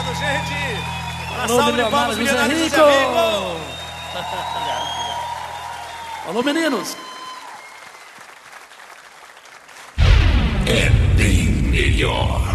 Obrigado, gente. Alô, Salve de palmas, milionários José Rico. Alô, meninos. É bem melhor.